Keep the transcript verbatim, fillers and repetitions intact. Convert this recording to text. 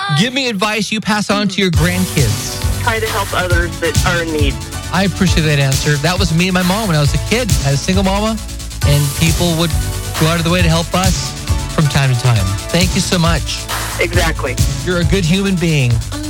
Give me advice you pass on to your grandkids. Try to help others that are in need. I appreciate that answer. That was me and my mom when I was a kid. I had a single mama, and people would go out of the way to help us from time to time. Thank you so much. Exactly. You're a good human being.